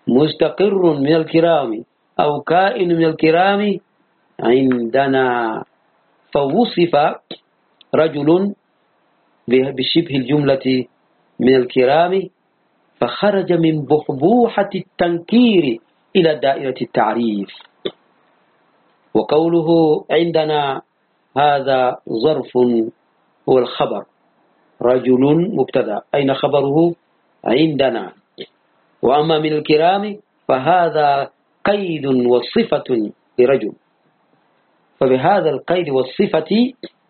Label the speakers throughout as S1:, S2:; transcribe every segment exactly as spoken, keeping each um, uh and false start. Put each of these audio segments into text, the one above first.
S1: مستقر من الكرام أو كائن من الكرام عندنا. فوصف رجل بشبه الجملة من الكرام فخرج من بحبوحة التنكير إلى دائرة التعريف. وقوله عندنا هذا ظرف هو الخبر، رجل مبتدأ، أين خبره؟ عندنا. وأما من الكرام فهذا قيد وصفة لرجل، فبهذا القيد والصفة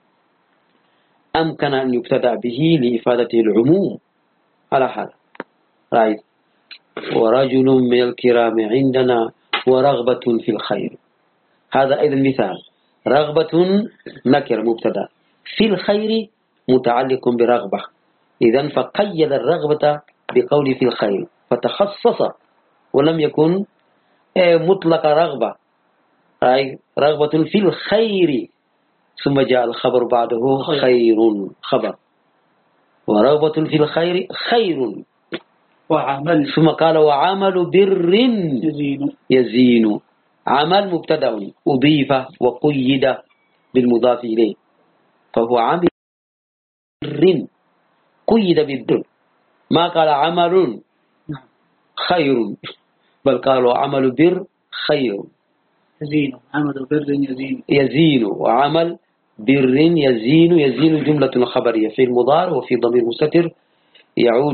S1: أمكن أن يبتدأ به لإفادته العموم على هذا. رأيت ورجل من الكرام عندنا ورغبة في الخير، هذا أيضا مثال. رغبة نكر مبتدأ، في الخير متعلق برغبة، إذن فقيد الرغبة بقول في الخير فتخصص ولم يكن مطلق رغبة، أي رغبة في الخير، ثم جاء الخبر بعده خير خبر، ورغبة في الخير خير،
S2: وعمل
S1: ثم قال وعمل بر يزين, يزين. عمل مبتدأ أضيف وقيد بالمضاف إليه، فهو عمل بر قيد بالبر، ما قال عمل خير، بل قال عمل بر خير
S2: يزين. عمل بر يزين
S1: يزين وعمل بر يزين. يزين جملة خبرية في المضارع وفي ضمير مستتر يعود